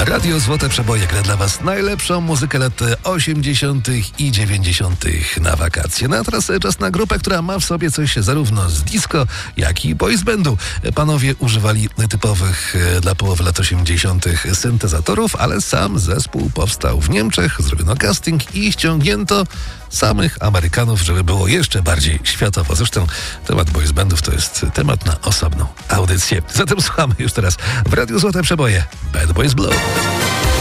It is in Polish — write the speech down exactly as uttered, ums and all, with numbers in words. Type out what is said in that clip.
Radio Złote Przeboje gra dla Was najlepszą muzykę lat osiemdziesiątych i dziewięćdziesiątych na wakacje. No a teraz czas na grupę, która ma w sobie coś zarówno z disco, jak i boys bandu. Panowie używali typowych dla połowy lat osiemdziesiątych syntezatorów, ale sam zespół powstał w Niemczech, zrobiono casting i ściągnięto samych Amerykanów, żeby było jeszcze bardziej światowo. Zresztą temat boys bandów to jest temat na osobną audycję. Zatem słuchamy już teraz w Radiu Złote Przeboje Bad Boys Blue.